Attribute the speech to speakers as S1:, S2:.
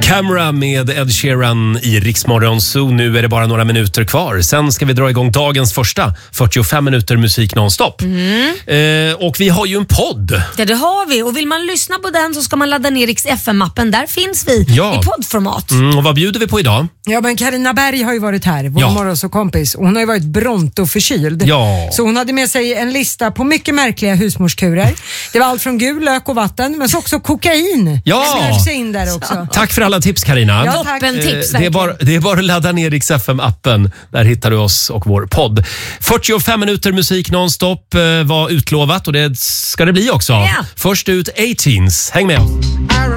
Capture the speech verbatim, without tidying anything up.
S1: Camera med Ed Sheeran i Rix Morgon Zoo. Nu är det bara några minuter kvar. Sen ska vi dra igång dagens första fyrtiofem minuter musik nonstop. Mm. Eh, och vi har ju en podd.
S2: Ja, det har vi. Och vill man lyssna på den så ska man ladda ner Rix F M-appen. Där finns vi
S1: ja.
S2: i poddformat.
S1: Mm, och vad bjuder vi på idag?
S3: Ja, men Carina Berg har ju varit här, vår
S1: ja.
S3: morgonsåkompis. Och hon har ju varit bront och förkyld.
S1: Ja.
S3: Så hon hade med sig en lista på mycket märkliga husmorskurer. Det var allt från gul lök och vatten, men så också kokain.
S1: Ja.
S3: Smög sig in där också.
S1: Tack för alla tips, Carina.
S3: Ja,
S2: Toppen tips,
S1: eh, det, är bara, det är bara att ladda ner Rix F M-appen. Där hittar du oss och vår podd. fyrtiofem minuter musik nonstop eh, var utlovat och det ska det bli också.
S2: Yeah.
S1: Först ut A-Teens. Häng med oss.